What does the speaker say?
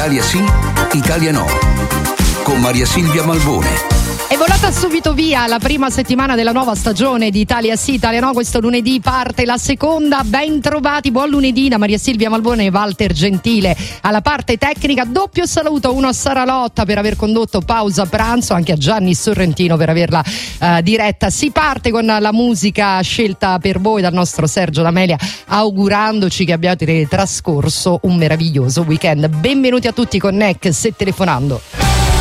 Italia sì, Italia no. Con Maria Silvia Malvone. È volata subito via la prima settimana della nuova stagione di Italia sì, Italia no. Questo lunedì parte la seconda. Ben trovati, buon lunedì da Maria Silvia Malvone e Walter Gentile alla parte tecnica. Doppio saluto, uno a Sara Lotta per aver condotto Pausa Pranzo, anche a Gianni Sorrentino per averla diretta. Si parte con la musica scelta per voi dal nostro Sergio D'Amelia, augurandoci che abbiate trascorso un meraviglioso weekend. Benvenuti a tutti con NEC, se telefonando.